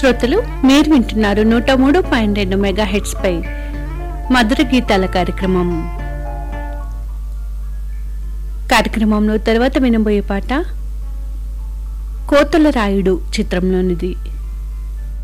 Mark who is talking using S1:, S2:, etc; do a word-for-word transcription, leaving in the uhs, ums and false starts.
S1: శ్రోతలు మీరు వింటున్నారు నూట మూడు పాయింట్ రెండు మెగా హెడ్స్ పై మధుర గీతాల కార్యక్రమం. కార్యక్రమంలో తర్వాత వినబోయే పాట కోతల రాయుడు చిత్రంలోనిది.